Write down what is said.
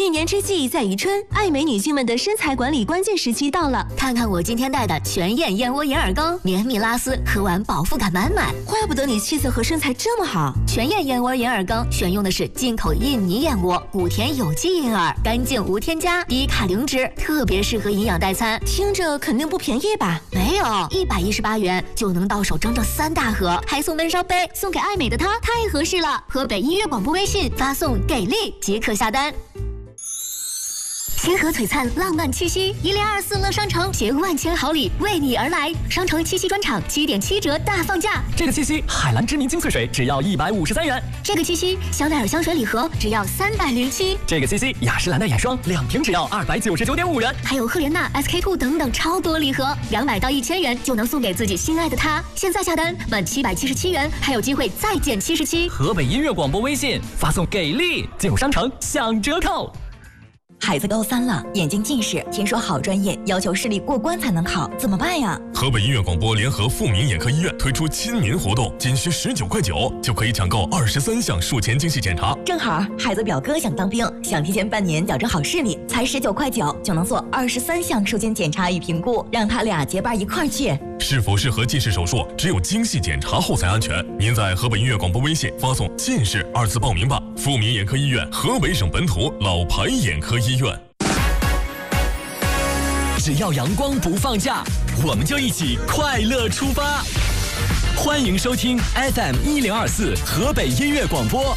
一年之计在于春，爱美女性们的身材管理关键时期到了。 看看我今天带的全燕燕窝银耳羹，绵密拉丝，喝完饱腹感满满。 怪不得你气色和身材这么好。 全燕燕窝银耳羹选用的是进口印尼燕窝，谷田有机银耳，干净无添加，低卡零脂，特别适合营养代餐。 听着肯定不便宜吧？ 没有，118元就能到手整整3大盒，还送闷烧杯，送给爱美的她太合适了。河北音乐广播微信发送“给力”即可下单。星河璀璨，浪漫七夕，1024乐商城携万千好礼为你而来。商城七夕专场7.7折大放价。 这个七夕，海蓝知名精粹水只要153元。 这个七夕，香奈儿香水礼盒只要307。 这个七夕，雅诗兰黛眼霜2瓶只要299.5元。 还有赫莲娜、SK-II 等等超多礼盒，200到1000元就能送给自己心爱的他。现在下单满777元，还有机会再减77。 河北音乐广播微信发送“给力”进入商城享折扣。 孩子高3了，眼睛近视，听说好专业要求视力过关才能考，怎么办呀？ 河北音乐广播联合富民眼科医院推出亲民活动，仅需19块9就可以抢购23项术前精细检查。 正好孩子表哥想当兵，想提前半年矫正好视力，才19块9就能做23项术前检查与评估，让他俩结伴一块儿去。 是否适合近视手术，只有精细检查后才安全。您在河北音乐广播微信发送“近视”2字报名吧。富民眼科医院，河北省本土老牌眼科医院。 只要阳光不放假，我们就一起快乐出发。欢迎收听 FM1024河北音乐广播。